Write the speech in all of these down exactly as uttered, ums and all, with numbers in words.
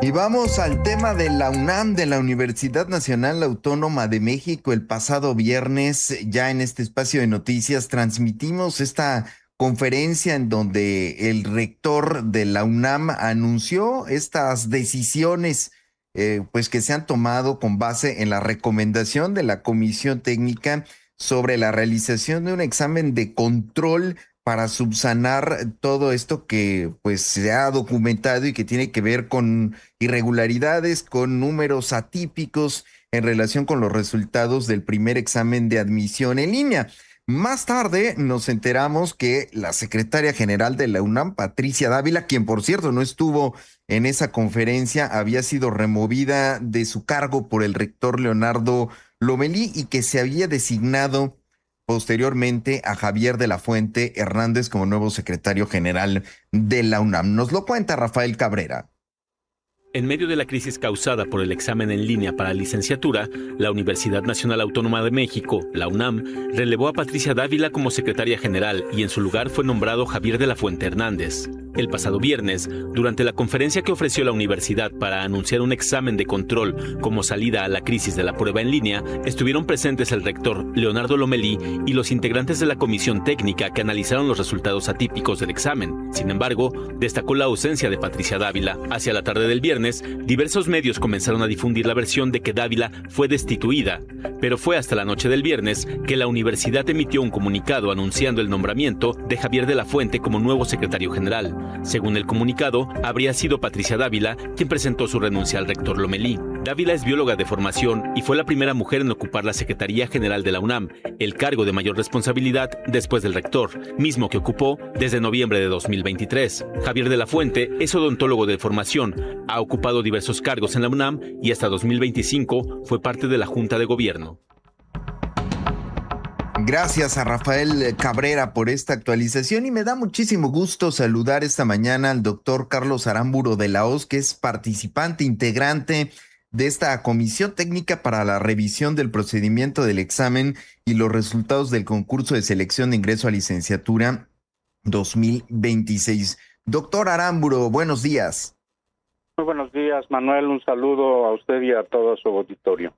Y vamos al tema de la UNAM, de la Universidad Nacional Autónoma de México. El pasado viernes, ya en este espacio de noticias, transmitimos esta conferencia en donde el rector de la UNAM anunció estas decisiones eh, pues que se han tomado con base en la recomendación de la Comisión Técnica sobre la realización de un examen de control para subsanar todo esto que pues se ha documentado y que tiene que ver con irregularidades, con números atípicos en relación con los resultados del primer examen de admisión en línea. Más tarde nos enteramos que la secretaria general de la UNAM, Patricia Dávila, quien por cierto no estuvo en esa conferencia, había sido removida de su cargo por el rector Leonardo Lomelí y que se había designado posteriormente a Javier de la Fuente Hernández como nuevo secretario general de la UNAM. Nos lo cuenta Rafael Cabrera. En medio de la crisis causada por el examen en línea para licenciatura, la Universidad Nacional Autónoma de México, la UNAM, relevó a Patricia Dávila como secretaria general y en su lugar fue nombrado Javier de la Fuente Hernández. El pasado viernes, durante la conferencia que ofreció la universidad para anunciar un examen de control como salida a la crisis de la prueba en línea, estuvieron presentes el rector Leonardo Lomelí y los integrantes de la comisión técnica que analizaron los resultados atípicos del examen. Sin embargo, destacó la ausencia de Patricia Dávila. Hacia la tarde del viernes, diversos medios comenzaron a difundir la versión de que Dávila fue destituida, pero fue hasta la noche del viernes que la universidad emitió un comunicado anunciando el nombramiento de Javier de la Fuente como nuevo secretario general. Según el comunicado, habría sido Patricia Dávila quien presentó su renuncia al rector Lomelí. Dávila es bióloga de formación y fue la primera mujer en ocupar la Secretaría General de la UNAM, el cargo de mayor responsabilidad después del rector, mismo que ocupó desde noviembre de dos mil veintitrés. Javier de la Fuente es odontólogo de formación, ha ocupado diversos cargos en la UNAM y hasta dos mil veinticinco fue parte de la Junta de Gobierno. Gracias a Rafael Cabrera por esta actualización y me da muchísimo gusto saludar esta mañana al doctor Carlos Aramburu de la Hoz, que es participante integrante de esta Comisión Técnica para la Revisión del Procedimiento del Examen y los Resultados del Concurso de Selección de Ingreso a Licenciatura dos mil veintiséis. Doctor Aramburu, buenos días. Muy buenos días, Manuel. Un saludo a usted y a todo su auditorio.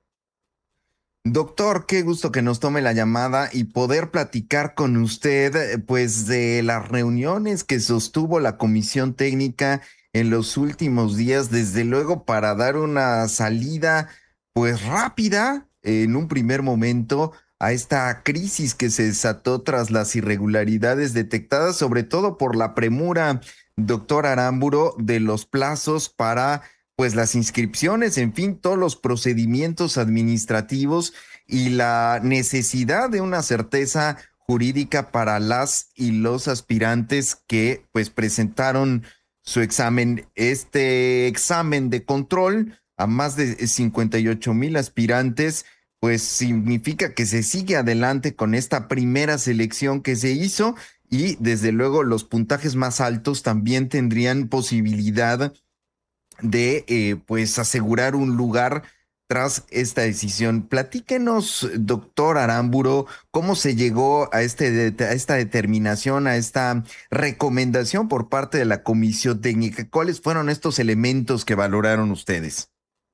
Doctor, qué gusto que nos tome la llamada y poder platicar con usted, pues, de las reuniones que sostuvo la Comisión Técnica en los últimos días, desde luego para dar una salida, pues, rápida en un primer momento a esta crisis que se desató tras las irregularidades detectadas, sobre todo por la premura, doctor Aramburu, de los plazos para pues las inscripciones, en fin, todos los procedimientos administrativos y la necesidad de una certeza jurídica para las y los aspirantes que pues presentaron su examen. Este examen de control a más de cincuenta y ocho mil aspirantes, pues significa que se sigue adelante con esta primera selección que se hizo y desde luego los puntajes más altos también tendrían posibilidad de eh, pues asegurar un lugar tras esta decisión. Platíquenos, doctor Aramburu, cómo se llegó a, este, a esta determinación, a esta recomendación por parte de la Comisión Técnica. ¿Cuáles fueron estos elementos que valoraron ustedes?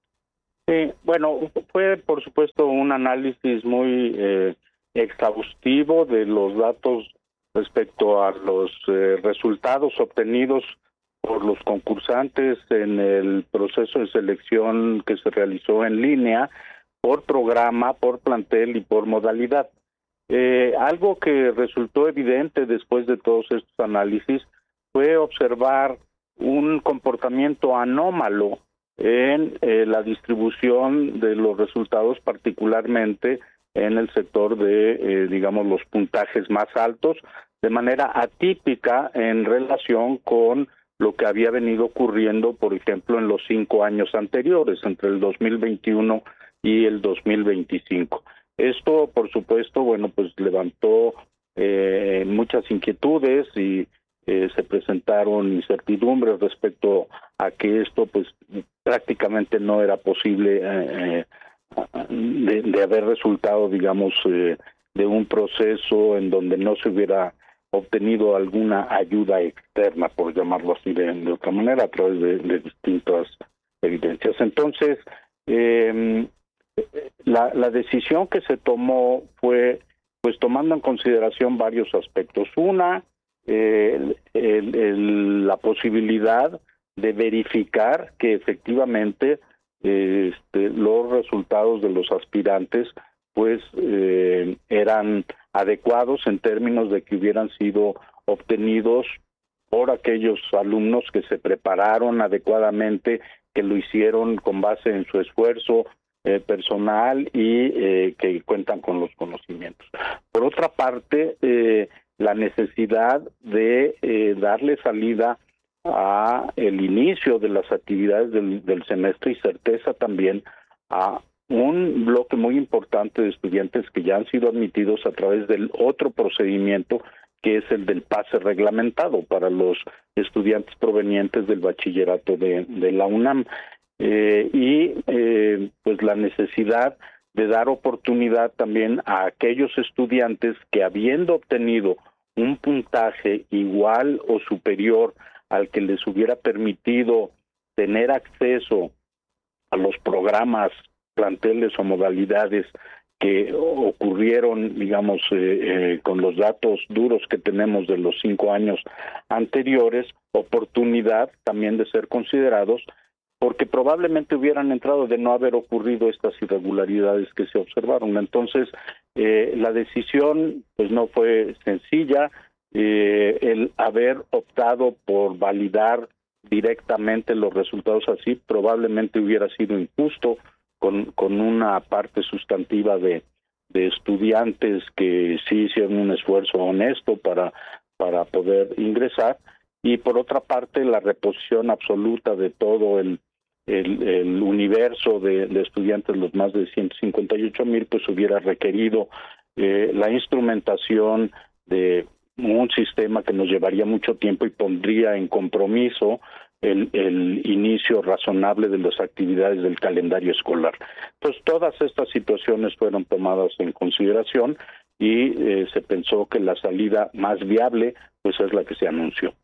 Sí, bueno, fue por supuesto un análisis muy eh, exhaustivo de los datos respecto a los eh, resultados obtenidos por los concursantes en el proceso de selección que se realizó en línea, por programa, por plantel y por modalidad. Eh, algo que resultó evidente después de todos estos análisis fue observar un comportamiento anómalo en eh, la distribución de los resultados, particularmente en el sector de, eh, digamos, los puntajes más altos, de manera atípica en relación con lo que había venido ocurriendo, por ejemplo, en los cinco años anteriores, entre el dos mil veintiuno y el dos mil veinticinco. Esto, por supuesto, bueno, pues levantó eh, muchas inquietudes y eh, se presentaron incertidumbres respecto a que esto, pues, prácticamente no era posible eh, de, de haber resultado, digamos, eh, de un proceso en donde no se hubiera obtenido alguna ayuda externa, por llamarlo así de, de otra manera, a través de, de distintas evidencias. Entonces, eh, la, la decisión que se tomó fue, pues, tomando en consideración varios aspectos. Una, eh, el, el, la posibilidad de verificar que efectivamente eh, este, los resultados de los aspirantes pues eh, eran adecuados en términos de que hubieran sido obtenidos por aquellos alumnos que se prepararon adecuadamente, que lo hicieron con base en su esfuerzo eh, personal y eh, que cuentan con los conocimientos. Por otra parte, eh, la necesidad de eh, darle salida a el inicio de las actividades del, del semestre y certeza también a un bloque muy importante de estudiantes que ya han sido admitidos a través del otro procedimiento, que es el del pase reglamentado para los estudiantes provenientes del bachillerato de, de la UNAM. Eh, y eh, pues la necesidad de dar oportunidad también a aquellos estudiantes que, habiendo obtenido un puntaje igual o superior al que les hubiera permitido tener acceso a los programas, planteles o modalidades que ocurrieron, digamos, eh, eh, con los datos duros que tenemos de los cinco años anteriores, oportunidad también de ser considerados, porque probablemente hubieran entrado de no haber ocurrido estas irregularidades que se observaron. Entonces, eh, la decisión pues no fue sencilla. Eh, el haber optado por validar directamente los resultados así probablemente hubiera sido injusto con, con una parte sustantiva de, de estudiantes que sí hicieron un esfuerzo honesto para, para poder ingresar, y por otra parte la reposición absoluta de todo el, el, el universo de, de estudiantes, los más de ciento cincuenta y ocho mil, pues hubiera requerido eh, la instrumentación de un sistema que nos llevaría mucho tiempo y pondría en compromiso el, el inicio razonable de las actividades del calendario escolar. Entonces, todas estas situaciones fueron tomadas en consideración y eh, se pensó que la salida más viable pues es la que se anunció.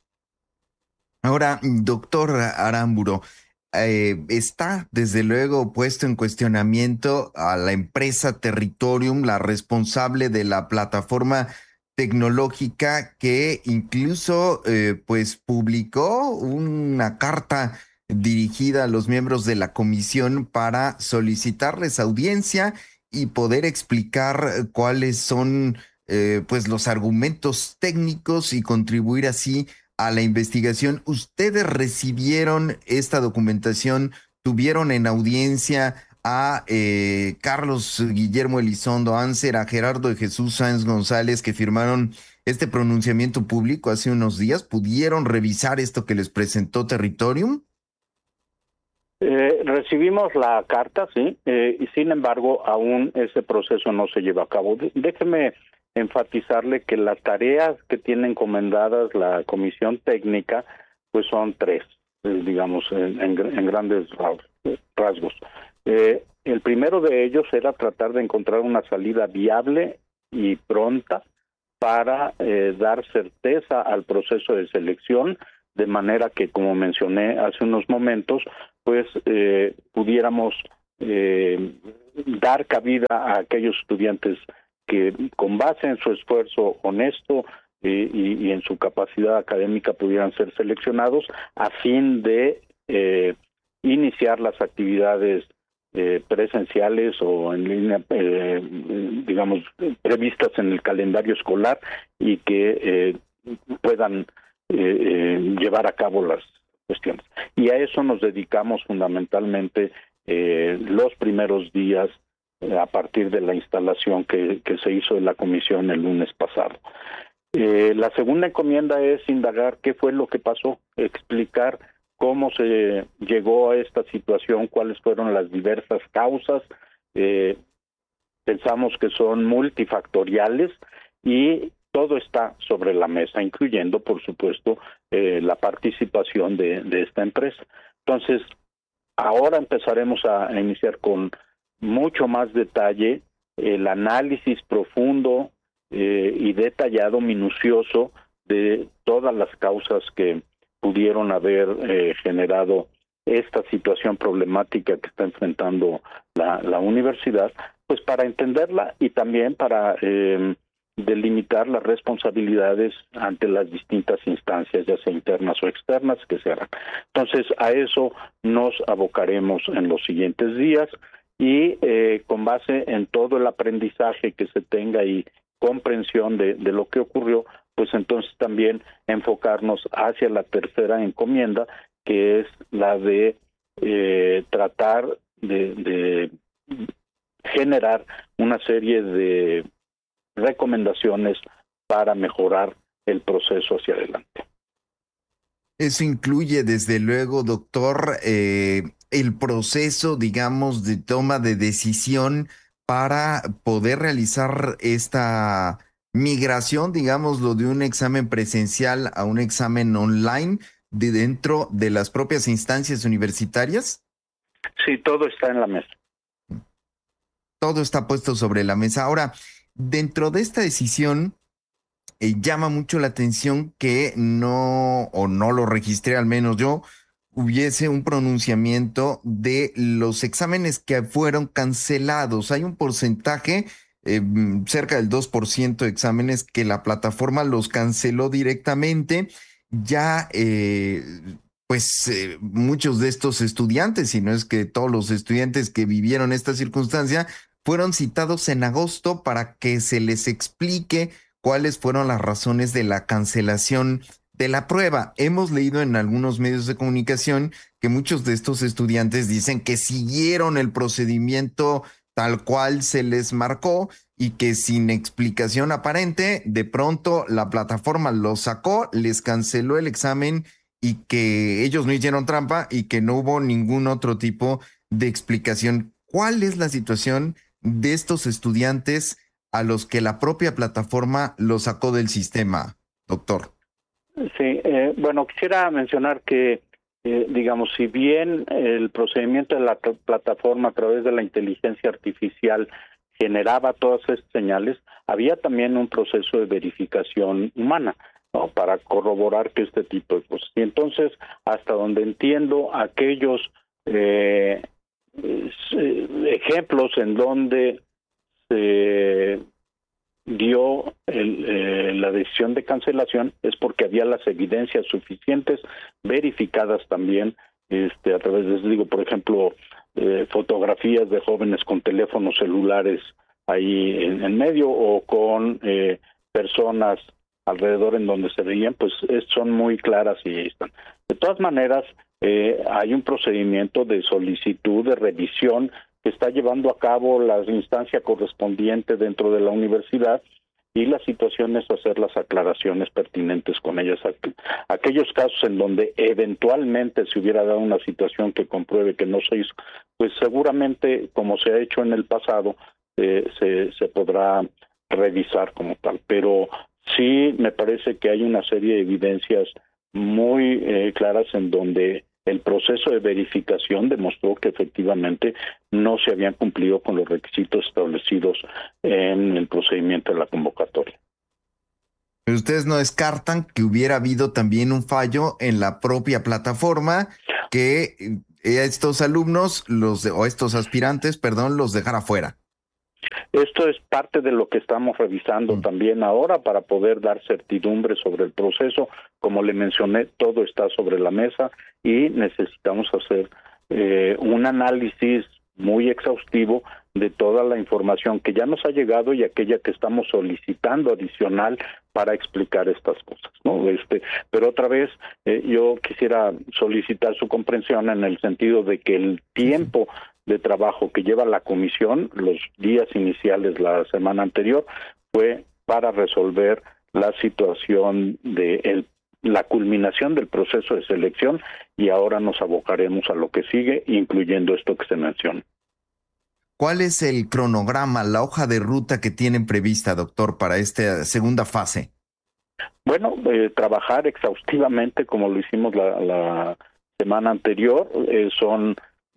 Ahora, doctor Aramburu, eh, está desde luego puesto en cuestionamiento a la empresa Territorium, la responsable de la plataforma tecnológica, que incluso eh, pues publicó una carta dirigida a los miembros de la comisión para solicitarles audiencia y poder explicar cuáles son eh, pues los argumentos técnicos y contribuir así a la investigación. ¿Ustedes recibieron esta documentación? ¿Tuvieron en audiencia a eh, Carlos Guillermo Elizondo Anser, a Gerardo de Jesús Sáenz González, que firmaron este pronunciamiento público hace unos días? ¿Pudieron revisar esto que les presentó Territorium? Eh, recibimos la carta, sí, eh, y sin embargo aún ese proceso no se lleva a cabo. De- déjeme enfatizarle que las tareas que tiene encomendadas la comisión técnica pues son tres, eh, digamos, en, en, en grandes rasgos. Eh, el primero de ellos era tratar de encontrar una salida viable y pronta para eh, dar certeza al proceso de selección, de manera que, como mencioné hace unos momentos, pues eh, pudiéramos eh, dar cabida a aquellos estudiantes que, con base en su esfuerzo honesto eh, y, y en su capacidad académica, pudieran ser seleccionados a fin de eh, iniciar las actividades eh, presenciales o en línea, eh, digamos, previstas en el calendario escolar, y que eh, puedan eh, eh, llevar a cabo las cuestiones. Y a eso nos dedicamos fundamentalmente eh, los primeros días eh, a partir de la instalación que, que se hizo de la comisión el lunes pasado. Eh, la segunda encomienda es indagar qué fue lo que pasó, explicar cómo se llegó a esta situación, cuáles fueron las diversas causas. Eh, pensamos que son multifactoriales y todo está sobre la mesa, incluyendo, por supuesto, eh, la participación de, de esta empresa. Entonces, ahora empezaremos a, a iniciar con mucho más detalle el análisis profundo eh, y detallado, minucioso, de todas las causas que pudieron haber eh, generado esta situación problemática que está enfrentando la, la universidad, pues para entenderla y también para eh, delimitar las responsabilidades ante las distintas instancias, ya sea internas o externas, que se harán. Entonces, a eso nos abocaremos en los siguientes días y eh, con base en todo el aprendizaje que se tenga y comprensión de, de lo que ocurrió, pues entonces también enfocarnos hacia la tercera encomienda, que es la de eh, tratar de, de generar una serie de recomendaciones para mejorar el proceso hacia adelante. Eso incluye, desde luego, doctor, eh, el proceso, digamos, de toma de decisión para poder realizar esta migración, digámoslo, de un examen presencial a un examen online de dentro de las propias instancias universitarias. Sí, todo está en la mesa. Todo está puesto sobre la mesa. Ahora, dentro de esta decisión, eh, llama mucho la atención que no, o no lo registré al menos yo, hubiese un pronunciamiento de los exámenes que fueron cancelados. Hay un porcentaje, eh, cerca del dos por ciento de exámenes que la plataforma los canceló directamente. Ya, eh, pues, eh, muchos de estos estudiantes, si no es que todos los estudiantes que vivieron esta circunstancia, fueron citados en agosto para que se les explique cuáles fueron las razones de la cancelación de la prueba. Hemos leído en algunos medios de comunicación que muchos de estos estudiantes dicen que siguieron el procedimiento tal cual se les marcó y que sin explicación aparente, de pronto la plataforma los sacó, les canceló el examen y que ellos no hicieron trampa y que no hubo ningún otro tipo de explicación. ¿Cuál es la situación de estos estudiantes a los que la propia plataforma los sacó del sistema, doctor? Sí, eh, bueno, quisiera mencionar que, eh, digamos, si bien el procedimiento de la plataforma a través de la inteligencia artificial generaba todas estas señales, había también un proceso de verificación humana, ¿no?, para corroborar que este tipo de cosas. Y entonces, hasta donde entiendo, aquellos eh, ejemplos en donde se dio el, eh, la decisión de cancelación es porque había las evidencias suficientes, verificadas también este, a través de, les digo, por ejemplo, eh, fotografías de jóvenes con teléfonos celulares ahí en, en medio o con eh, personas alrededor en donde se veían, pues es, son muy claras y ahí están. De todas maneras, eh, hay un procedimiento de solicitud, de revisión que está llevando a cabo la instancia correspondiente dentro de la universidad, y la situación es hacer las aclaraciones pertinentes con ellas. Aquellos casos en donde eventualmente se hubiera dado una situación que compruebe que no se hizo, pues seguramente, como se ha hecho en el pasado, eh, se, se podrá revisar como tal. Pero sí me parece que hay una serie de evidencias muy eh, claras en donde el proceso de verificación demostró que efectivamente no se habían cumplido con los requisitos establecidos en el procedimiento de la convocatoria. Pero ustedes no descartan que hubiera habido también un fallo en la propia plataforma, que a estos alumnos, los de, o estos aspirantes, perdón, los dejara fuera. Esto es parte de lo que estamos revisando mm. también ahora para poder dar certidumbre sobre el proceso. Como le mencioné, todo está sobre la mesa y necesitamos hacer eh, un análisis muy exhaustivo de toda la información que ya nos ha llegado y aquella que estamos solicitando adicional para explicar estas cosas, ¿no? Este, pero otra vez, eh, yo quisiera solicitar su comprensión en el sentido de que el tiempo de trabajo que lleva la comisión, los días iniciales la semana anterior, fue para resolver la situación de el, la culminación del proceso de selección, y ahora nos abocaremos a lo que sigue, incluyendo esto que se menciona. ¿Cuál es el cronograma, la hoja de ruta que tienen prevista, doctor, para esta segunda fase? Bueno, eh, trabajar exhaustivamente como lo hicimos la, la semana anterior. Eh, son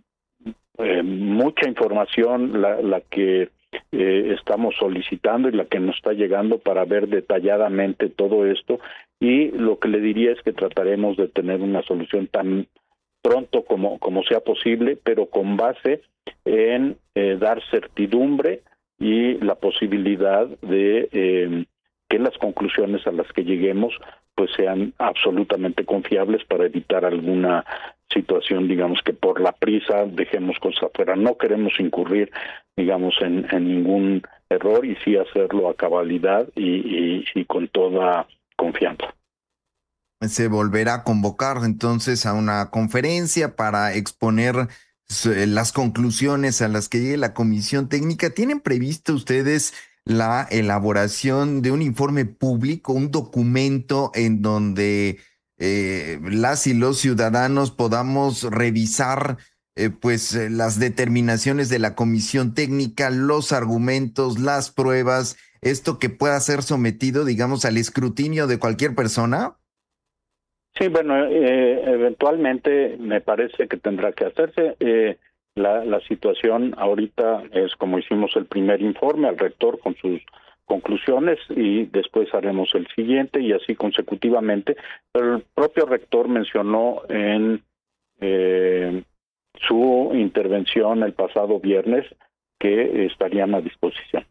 eh, mucha información la, la que eh, estamos solicitando y la que nos está llegando para ver detalladamente todo esto, y lo que le diría es que trataremos de tener una solución tan pronto como, como sea posible, pero con base en eh, dar certidumbre y la posibilidad de eh, que las conclusiones a las que lleguemos pues sean absolutamente confiables para evitar alguna situación, digamos, que por la prisa dejemos cosas afuera. No queremos incurrir, digamos, en, en ningún error y sí hacerlo a cabalidad y, y, y con toda confianza. Se volverá a convocar entonces a una conferencia para exponer las conclusiones a las que llegue la comisión técnica. ¿Tienen previsto ustedes la elaboración de un informe público, un documento en donde eh, las y los ciudadanos podamos revisar eh, pues eh, las determinaciones de la comisión técnica, los argumentos, las pruebas, esto que pueda ser sometido, digamos, al escrutinio de cualquier persona? Sí, bueno, eh, eventualmente me parece que tendrá que hacerse. Eh, la, la situación ahorita es como hicimos el primer informe al rector con sus conclusiones y después haremos el siguiente y así consecutivamente. Pero el propio rector mencionó en eh, su intervención el pasado viernes que estarían a disposición.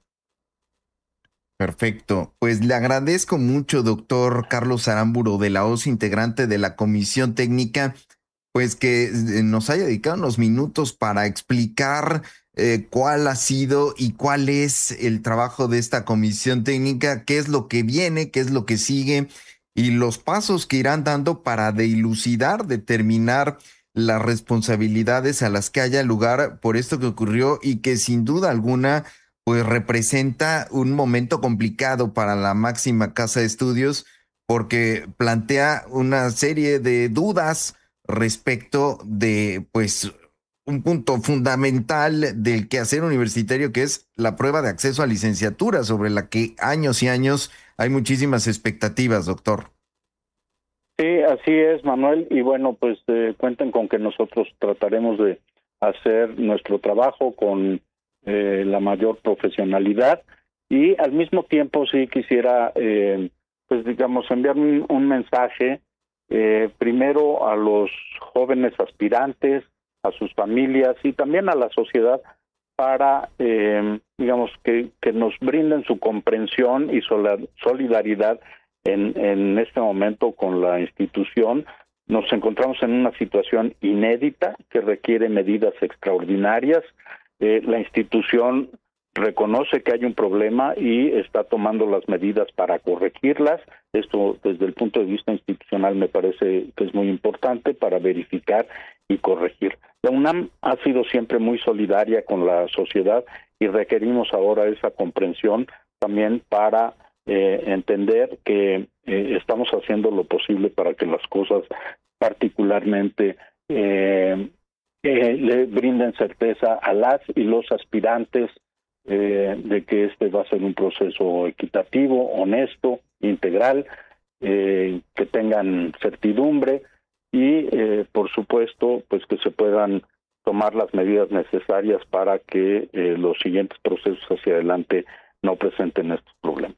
Perfecto. Pues le agradezco mucho, doctor Carlos Aramburu de la O S, integrante de la Comisión Técnica, pues que nos haya dedicado unos minutos para explicar eh, cuál ha sido y cuál es el trabajo de esta Comisión Técnica, qué es lo que viene, qué es lo que sigue y los pasos que irán dando para dilucidar, determinar las responsabilidades a las que haya lugar por esto que ocurrió y que sin duda alguna pues representa un momento complicado para la máxima casa de estudios porque plantea una serie de dudas respecto de pues un punto fundamental del quehacer universitario, que es la prueba de acceso a licenciatura, sobre la que años y años hay muchísimas expectativas, doctor. Sí, así es, Manuel, y bueno, pues eh, cuenten con que nosotros trataremos de hacer nuestro trabajo con Eh, la mayor profesionalidad y al mismo tiempo sí quisiera eh, pues digamos enviar un, un mensaje eh, primero a los jóvenes aspirantes, a sus familias y también a la sociedad para eh, digamos que, que nos brinden su comprensión y solidaridad en, en este momento con la institución. Nos encontramos en una situación inédita que requiere medidas extraordinarias. Eh, la institución reconoce que hay un problema y está tomando las medidas para corregirlas. Esto, desde el punto de vista institucional, me parece que es muy importante para verificar y corregir. La UNAM ha sido siempre muy solidaria con la sociedad y requerimos ahora esa comprensión también para eh, entender que eh, estamos haciendo lo posible para que las cosas, particularmente eh, Eh, le brinden certeza a las y los aspirantes eh, de que este va a ser un proceso equitativo, honesto, integral, eh, que tengan certidumbre y, eh, por supuesto, pues que se puedan tomar las medidas necesarias para que eh, los siguientes procesos hacia adelante no presenten estos problemas.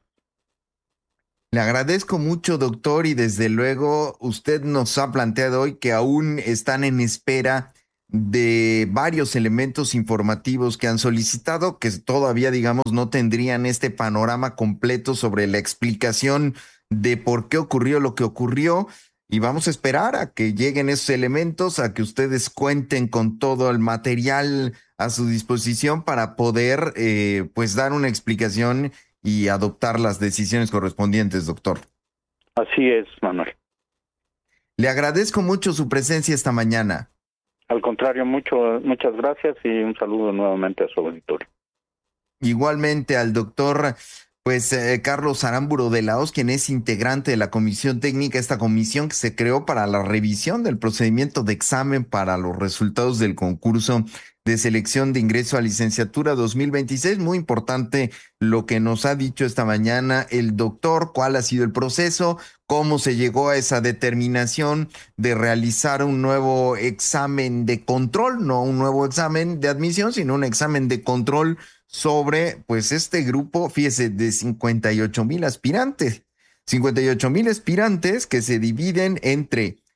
Le agradezco mucho, doctor, y desde luego usted nos ha planteado hoy que aún están en espera de varios elementos informativos que han solicitado, que todavía, digamos, no tendrían este panorama completo sobre la explicación de por qué ocurrió lo que ocurrió. Y vamos a esperar a que lleguen esos elementos, a que ustedes cuenten con todo el material a su disposición para poder, eh, pues, dar una explicación y adoptar las decisiones correspondientes, doctor. Así es, Manuel. Le agradezco mucho su presencia esta mañana. Al contrario, mucho, muchas gracias y un saludo nuevamente a su auditorio. Igualmente al doctor pues eh, Carlos Aramburu de la O S, quien es integrante de la Comisión Técnica, esta comisión que se creó para la revisión del procedimiento de examen para los resultados del concurso de selección de ingreso a licenciatura dos mil veintiséis. Muy importante lo que nos ha dicho esta mañana el doctor, cuál ha sido el proceso, cómo se llegó a esa determinación de realizar un nuevo examen de control, no un nuevo examen de admisión, sino un examen de control sobre, pues, este grupo, fíjese, de cincuenta y ocho mil aspirantes. cincuenta y ocho mil aspirantes que se dividen entre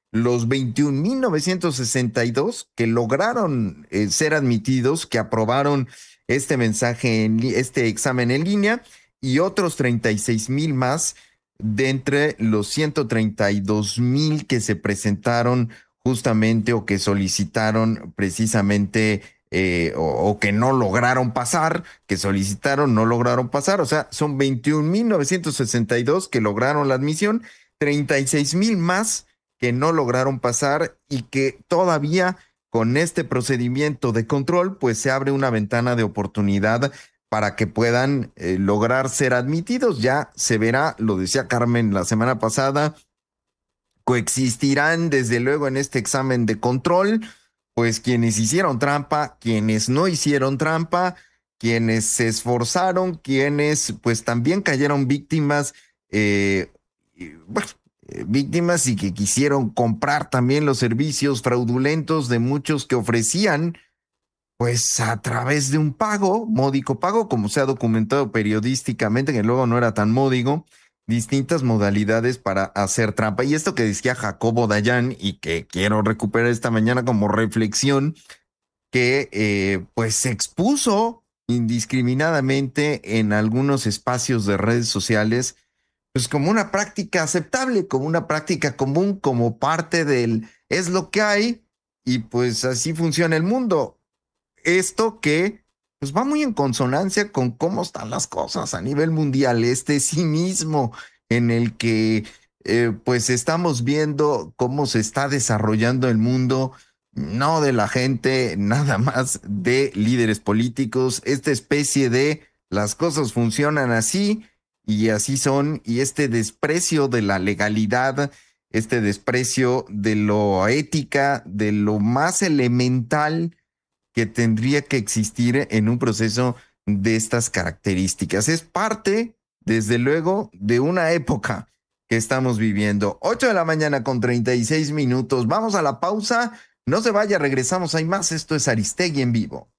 los veintiún mil novecientos sesenta y dos que lograron eh, ser admitidos, que aprobaron este mensaje, en este examen en línea, y otros treinta y seis mil más de entre los ciento treinta y dos mil que se presentaron justamente o que solicitaron precisamente eh, o, o que no lograron pasar, que solicitaron, no lograron pasar. O sea, son veintiún mil novecientos sesenta y dos que lograron la admisión, treinta y seis mil más que no lograron pasar y que todavía con este procedimiento de control, pues se abre una ventana de oportunidad para que puedan eh, lograr ser admitidos. Ya se verá, lo decía Carmen la semana pasada, coexistirán desde luego en este examen de control, pues quienes hicieron trampa, quienes no hicieron trampa, quienes se esforzaron, quienes pues también cayeron víctimas, eh, y, bueno, eh, víctimas y que quisieron comprar también los servicios fraudulentos de muchos que ofrecían pues a través de un pago, módico pago, como se ha documentado periodísticamente, que luego no era tan módico, distintas modalidades para hacer trampa. Y esto que decía Jacobo Dayan y que quiero recuperar esta mañana como reflexión, que eh, pues se expuso indiscriminadamente en algunos espacios de redes sociales, pues como una práctica aceptable, como una práctica común, como parte del es lo que hay y pues así funciona el mundo. Esto que pues va muy en consonancia con cómo están las cosas a nivel mundial, este cinismo en el que eh, pues estamos viendo cómo se está desarrollando el mundo, no de la gente, nada más de líderes políticos, esta especie de las cosas funcionan así y así son, y este desprecio de la legalidad, este desprecio de lo ética, de lo más elemental que tendría que existir en un proceso de estas características. Es parte, desde luego, de una época que estamos viviendo. ocho de la mañana con treinta y seis minutos. Vamos a la pausa. No se vaya, regresamos. Hay más. Esto es Aristegui en vivo.